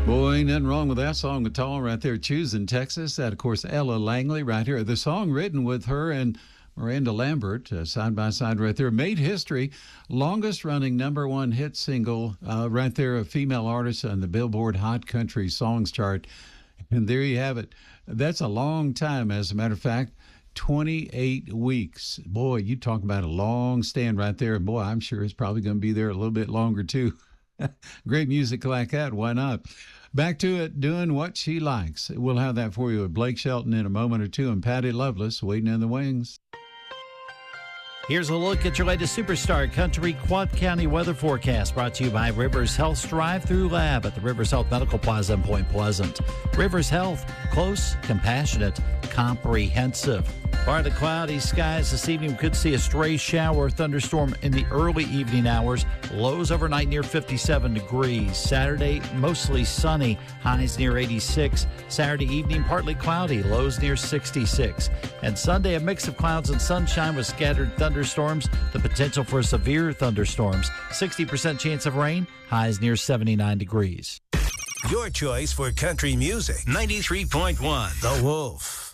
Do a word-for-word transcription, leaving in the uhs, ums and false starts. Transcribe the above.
Boy, ain't nothing wrong with that song at all right there. Choosing Texas. That, of course, Ella Langley right here. The song written with her and Miranda Lambert, uh, side by side right there, made history. Longest running number one hit single uh, right there, a female artist on the Billboard Hot Country Songs chart. And there you have it. That's a long time, as a matter of fact. twenty-eight weeks. Boy, you talk about a long stand right there. Boy, I'm sure it's probably going to be there a little bit longer, too. Great music like that. Why not? Back to it, doing what she likes. We'll have that for you with Blake Shelton in a moment or two and Patty Loveless waiting in the wings. Here's a look at your latest Superstar Country Quad County weather forecast, brought to you by Rivers Health's Drive-Through Lab at the Rivers Health Medical Plaza in Point Pleasant. Rivers Health, close, compassionate, comprehensive. Partly cloudy skies this evening. We could see a stray shower or thunderstorm in the early evening hours. Lows overnight near fifty-seven degrees. Saturday, mostly sunny. Highs near eighty-six. Saturday evening, partly cloudy. Lows near sixty-six. And Sunday, a mix of clouds and sunshine with scattered thunderstorms. The potential for severe thunderstorms. sixty percent chance of rain. Highs near seventy-nine degrees. Your choice for country music. ninety-three point one The Wolf.